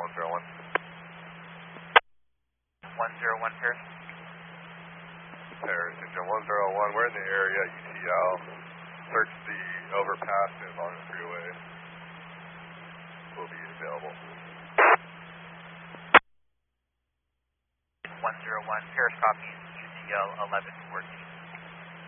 101. 101 Paris. Paris, engine 101, we're in the area, ETL. Search the overpass and along the freeway. Will be available. 101 Paris copies, ETL 1114.